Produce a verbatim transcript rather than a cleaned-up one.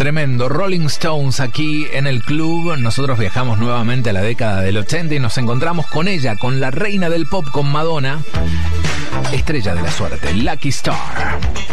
tremendo. Rolling Stones aquí en el club. Nosotros viajamos nuevamente a la década del ochenta y nos encontramos con ella, con la reina del pop, con Madonna, estrella de la suerte, Lucky Star.